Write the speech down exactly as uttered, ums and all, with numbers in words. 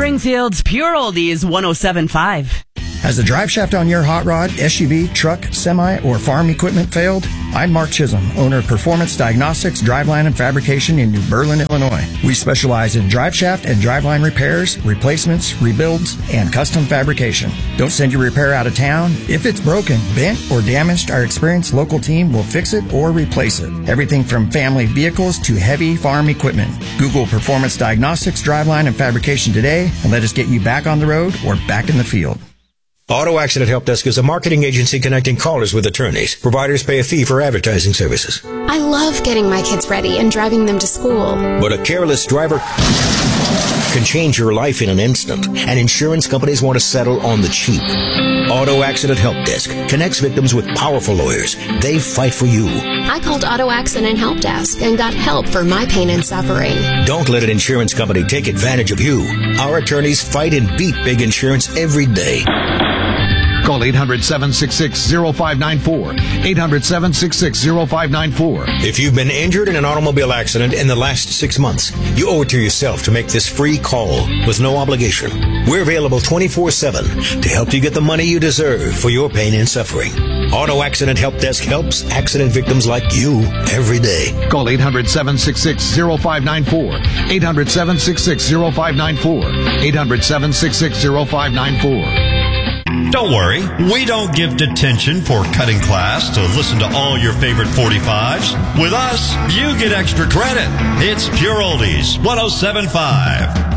Springfield's Pure Oldies one oh seven point five. Has the drive shaft on your hot rod, S U V, truck, semi, or farm equipment failed? I'm Mark Chisholm, owner of Performance Diagnostics, Driveline and Fabrication in New Berlin, Illinois. We specialize in drive shaft and driveline repairs, replacements, rebuilds, and custom fabrication. Don't send your repair out of town. If it's broken, bent, or damaged, our experienced local team will fix it or replace it. Everything from family vehicles to heavy farm equipment. Google Performance Diagnostics, Driveline and Fabrication today and let us get you back on the road or back in the field. Auto Accident Help Desk is a marketing agency connecting callers with attorneys. Providers pay a fee for advertising services. I love getting my kids ready and driving them to school. But a careless driver can change your life in an instant, and insurance companies want to settle on the cheap. Auto Accident Help Desk connects victims with powerful lawyers. They fight for you. I called Auto Accident Help Desk and got help for my pain and suffering. Don't let an insurance company take advantage of you. Our attorneys fight and beat big insurance every day. Call eight hundred, seven six six, zero five nine four. eight hundred, seven six six, zero five nine four. If you've been injured in an automobile accident in the last six months, you owe it to yourself to make this free call with no obligation. We're available twenty-four seven to help you get the money you deserve for your pain and suffering. Auto Accident Help Desk helps accident victims like you every day. Call eight hundred, seven six six, zero five nine four. eight hundred, seven six six, zero five nine four. eight hundred, seven six six, zero five nine four. Don't worry, we don't give detention for cutting class to listen to all your favorite forty-fives. With us, you get extra credit. It's Pure Oldies one oh seven point five.